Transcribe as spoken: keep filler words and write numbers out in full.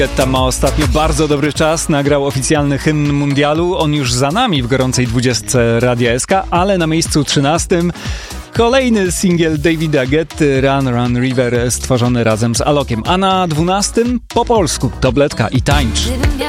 Guetta ma ostatnio bardzo dobry czas, nagrał oficjalny hymn mundialu. On już za nami w gorącej dwudziestce Radia S K, ale na miejscu trzynastym kolejny singiel Davida Guetty, Run Run River, stworzony razem z Alokiem. A na dwunastym po polsku Tabletka i Tańcz.